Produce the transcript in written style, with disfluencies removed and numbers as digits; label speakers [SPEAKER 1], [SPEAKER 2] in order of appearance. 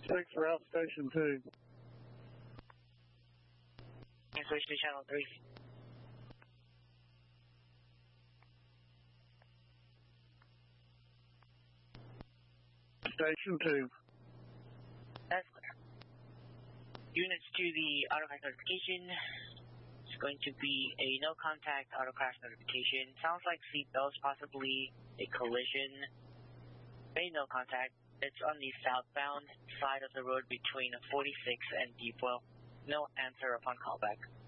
[SPEAKER 1] 6 route station 2.
[SPEAKER 2] And switch to channel 3.
[SPEAKER 1] Station 2.
[SPEAKER 2] That's clear. Units to the auto crash notification. It's going to be a no contact auto crash notification. Sounds like seatbelts, possibly a collision. Made no contact. It's on the southbound side of the road between 46 and Deepwell. No answer upon callback.